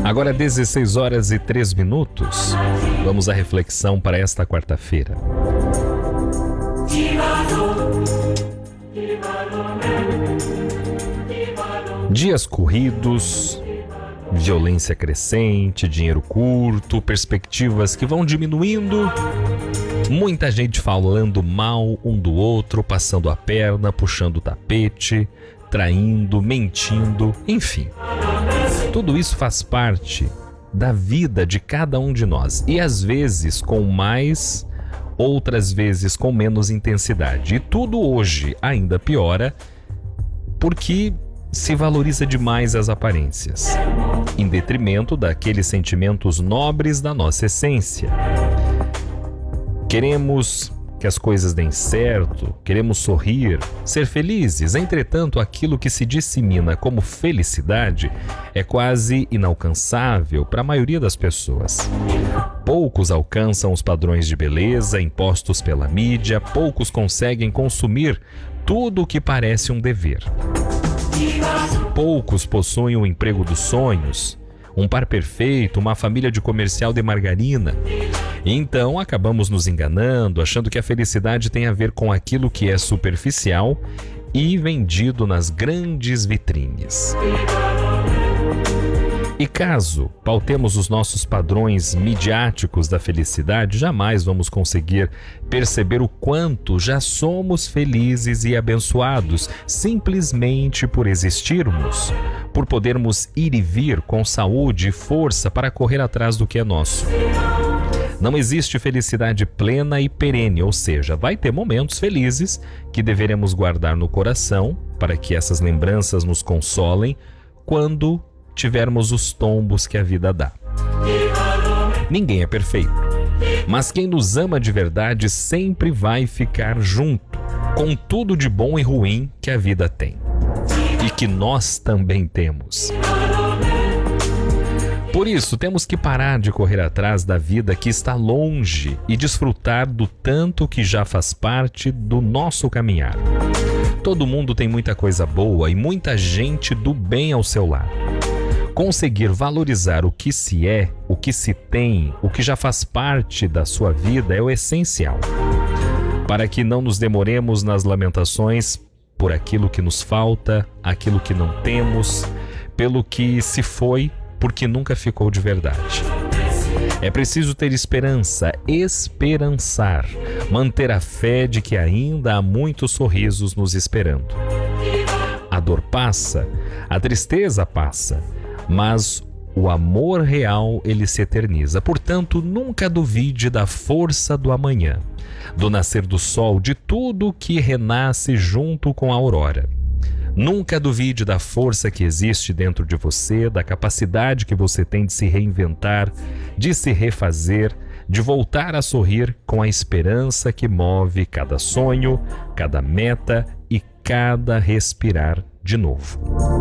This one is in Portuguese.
Agora 16 horas e 3 minutos. Vamos à reflexão para esta quarta-feira. Dias corridos, violência crescente, dinheiro curto, perspectivas que vão diminuindo, muita gente falando mal um do outro, passando a perna, puxando o tapete, traindo, mentindo, enfim. Tudo isso faz parte da vida de cada um de nós e às vezes com mais, outras vezes com menos intensidade. E tudo hoje ainda piora porque se valoriza demais as aparências, em detrimento daqueles sentimentos nobres da nossa essência. Queremos que as coisas deem certo, queremos sorrir, ser felizes. Entretanto, aquilo que se dissemina como felicidade é quase inalcançável para a maioria das pessoas. Poucos alcançam os padrões de beleza impostos pela mídia, poucos conseguem consumir tudo o que parece um dever. Poucos possuem o emprego dos sonhos, um par perfeito, uma família de comercial de margarina. Então acabamos nos enganando, achando que a felicidade tem a ver com aquilo que é superficial e vendido nas grandes vitrines. E caso pautemos os nossos padrões midiáticos da felicidade, jamais vamos conseguir perceber o quanto já somos felizes e abençoados simplesmente por existirmos, por podermos ir e vir com saúde e força para correr atrás do que é nosso. Não existe felicidade plena e perene, ou seja, vai ter momentos felizes que deveremos guardar no coração para que essas lembranças nos consolem quando tivermos os tombos que a vida dá. Ninguém é perfeito, mas quem nos ama de verdade sempre vai ficar junto com tudo de bom e ruim que a vida tem e que nós também temos. Por isso, temos que parar de correr atrás da vida que está longe e desfrutar do tanto que já faz parte do nosso caminhar. Todo mundo tem muita coisa boa e muita gente do bem ao seu lado. Conseguir valorizar o que se é, o que se tem, o que já faz parte da sua vida é o essencial, para que não nos demoremos nas lamentações por aquilo que nos falta, aquilo que não temos, pelo que se foi, porque nunca ficou de verdade. É preciso ter esperança, esperançar, manter a fé de que ainda há muitos sorrisos nos esperando. A dor passa, a tristeza passa, mas o amor real, ele se eterniza. Portanto, nunca duvide da força do amanhã, do nascer do sol, de tudo que renasce junto com a aurora. Nunca duvide da força que existe dentro de você, da capacidade que você tem de se reinventar, de se refazer, de voltar a sorrir com a esperança que move cada sonho, cada meta e cada respirar de novo.